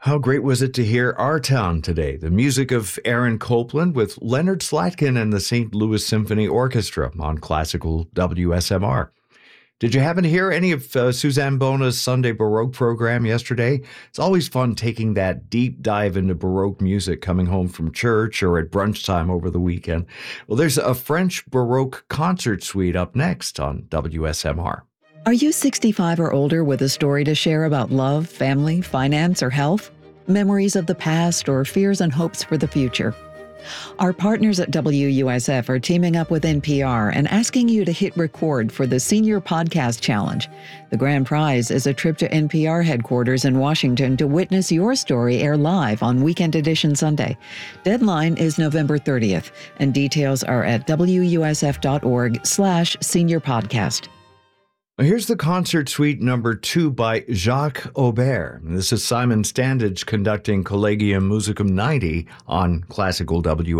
How great was it to hear Our Town today? The music of Aaron Copland with Leonard Slatkin and the St. Louis Symphony Orchestra on classical WSMR. Did you happen to hear any of Suzanne Bona's Sunday Baroque program yesterday? It's always fun taking that deep dive into Baroque music coming home from church or at brunch time over the weekend. Well, there's a French Baroque concert suite up next on WSMR. Are you 65 or older with a story to share about love, family, finance, or health? Memories of the past or fears and hopes for the future? Our partners at WUSF are teaming up with NPR and asking you to hit record for the Senior Podcast Challenge. The grand prize is a trip to NPR headquarters in Washington to witness your story air live on Weekend Edition Sunday. Deadline is November 30th, and details are at wusf.org/seniorpodcast. Here's the concert suite number 2 by Jacques Aubert. This is Simon Standage conducting Collegium Musicum 90 on classical WSMR.